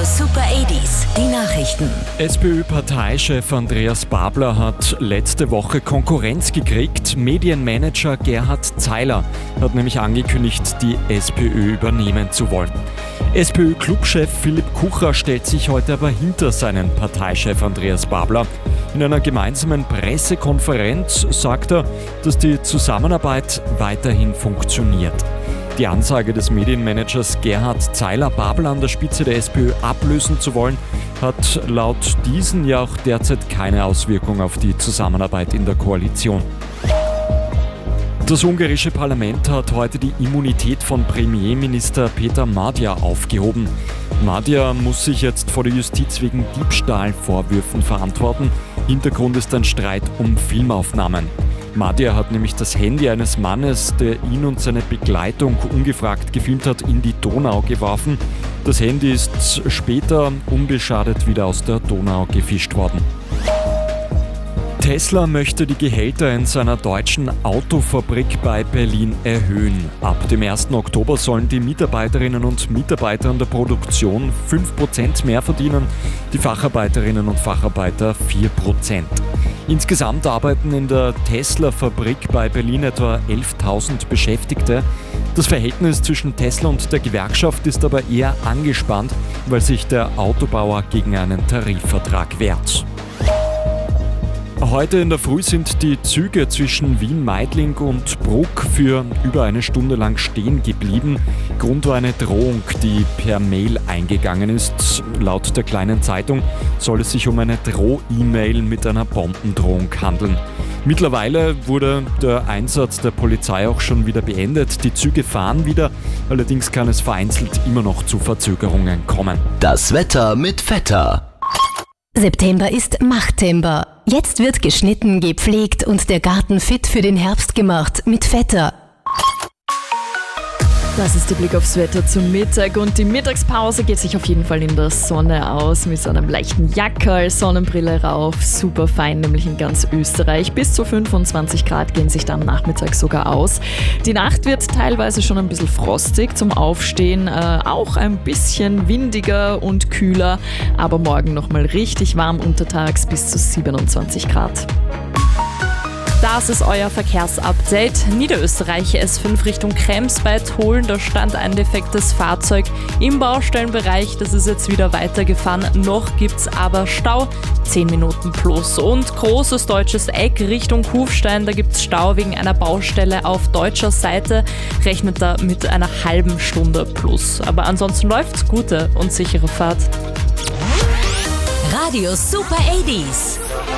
Super 80s, die Nachrichten. SPÖ-Parteichef Andreas Babler hat letzte Woche Konkurrenz gekriegt. Medienmanager Gerhard Zeiler hat nämlich angekündigt, die SPÖ übernehmen zu wollen. SPÖ-Clubchef Philipp Kucher stellt sich heute aber hinter seinen Parteichef Andreas Babler. In einer gemeinsamen Pressekonferenz sagt er, dass die Zusammenarbeit weiterhin funktioniert. Die Ansage des Medienmanagers Gerhard Zeiler, Babler an der Spitze der SPÖ ablösen zu wollen, hat laut diesen ja auch derzeit keine Auswirkung auf die Zusammenarbeit in der Koalition. Das ungarische Parlament hat heute die Immunität von Premierminister Peter Magyar aufgehoben. Magyar muss sich jetzt vor der Justiz wegen Diebstahlvorwürfen verantworten. Hintergrund ist ein Streit um Filmaufnahmen. Magyar hat nämlich das Handy eines Mannes, der ihn und seine Begleitung ungefragt gefilmt hat, in die Donau geworfen. Das Handy ist später unbeschadet wieder aus der Donau gefischt worden. Tesla möchte die Gehälter in seiner deutschen Autofabrik bei Berlin erhöhen. Ab dem 1. Oktober sollen die Mitarbeiterinnen und Mitarbeiter an der Produktion 5% mehr verdienen, die Facharbeiterinnen und Facharbeiter 4%. Insgesamt arbeiten in der Tesla-Fabrik bei Berlin etwa 11.000 Beschäftigte. Das Verhältnis zwischen Tesla und der Gewerkschaft ist aber eher angespannt, weil sich der Autobauer gegen einen Tarifvertrag wehrt. Heute in der Früh sind die Züge zwischen Wien-Meidling und Bruck für über eine Stunde lang stehen geblieben. Grund war eine Drohung, die per Mail eingegangen ist. Laut der Kleinen Zeitung soll es sich um eine Droh-E-Mail mit einer Bombendrohung handeln. Mittlerweile wurde der Einsatz der Polizei auch schon wieder beendet. Die Züge fahren wieder, allerdings kann es vereinzelt immer noch zu Verzögerungen kommen. Das Wetter mit Vetter. September ist Machttember. Jetzt wird geschnitten, gepflegt und der Garten fit für den Herbst gemacht mit Vetter. Das ist der Blick aufs Wetter zum Mittag und die Mittagspause geht sich auf jeden Fall in der Sonne aus mit so einem leichten Jackerl, Sonnenbrille rauf, super fein, nämlich in ganz Österreich. Bis zu 25 Grad gehen sich dann am Nachmittag sogar aus. Die Nacht wird teilweise schon ein bisschen frostig zum Aufstehen, auch ein bisschen windiger und kühler, aber morgen nochmal richtig warm untertags bis zu 27 Grad. Das ist euer Verkehrsupdate. Niederösterreich S5 Richtung Krems bei Tholen. Da stand ein defektes Fahrzeug im Baustellenbereich. Das ist jetzt wieder weitergefahren. Noch gibt's aber Stau. 10 Minuten plus. Und großes deutsches Eck Richtung Kufstein. Da gibt's Stau wegen einer Baustelle auf deutscher Seite. Rechnet da mit einer halben Stunde plus. Aber ansonsten läuft's. Gute und sichere Fahrt. Radio Super 80s.